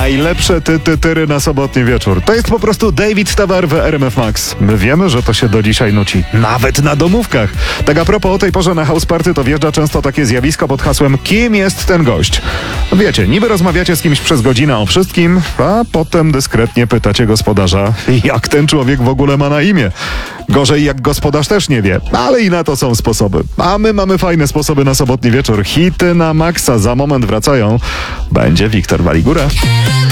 Najlepsze tyry na sobotni wieczór. To jest po prostu David Tower w RMF Max. My wiemy, że to się do dzisiaj nuci. Nawet na domówkach. Tak a propos, o tej porze na House Party to wjeżdża często takie zjawisko pod hasłem kim jest ten gość? Wiecie, niby rozmawiacie z kimś przez godzinę o wszystkim, a potem dyskretnie pytacie gospodarza, jak ten człowiek w ogóle ma na imię. Gorzej jak gospodarz też nie wie, ale i na to są sposoby. A my mamy fajne sposoby na sobotni wieczór. Hity na maksa za moment wracają. Będzie Wiktor Waligura.